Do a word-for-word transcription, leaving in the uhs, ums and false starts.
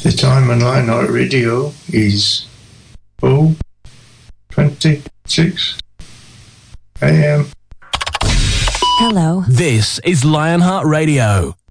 The time on Lionheart Radio is oh twenty-six a.m. Hello. This is Lionheart Radio.